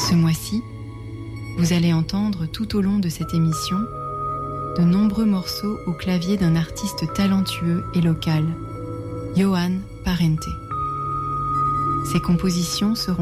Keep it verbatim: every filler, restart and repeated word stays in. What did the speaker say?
Ce mois-ci, vous allez entendre tout au long de cette émission de nombreux morceaux au clavier d'un artiste talentueux et local, Johan Parente. Ses compositions seront